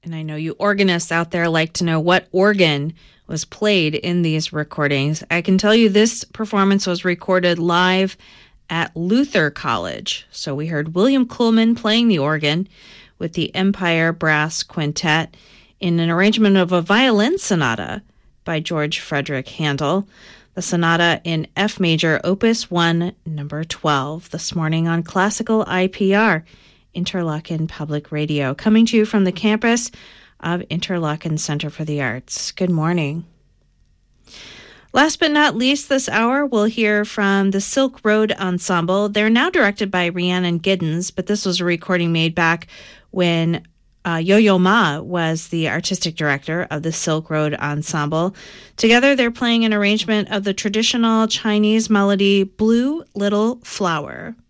And I know you organists out there like to know what organ was played in these recordings. I can tell you this performance was recorded live at Luther College. So we heard William Kuhlman playing the organ with the Empire Brass Quintet in an arrangement of a violin sonata by George Frederick Handel. The sonata in F major, Opus 1, number 12, this morning on Classical IPR, Interlochen Public Radio, coming to you from the campus of Interlochen Center for the Arts. Good morning. Last but not least this hour, we'll hear from the Silk Road Ensemble. They're now directed by Rhiannon Giddens, but this was a recording made back when Yo-Yo Ma was the artistic director of the Silk Road Ensemble. Together, they're playing an arrangement of the traditional Chinese melody, Blue Little Flower.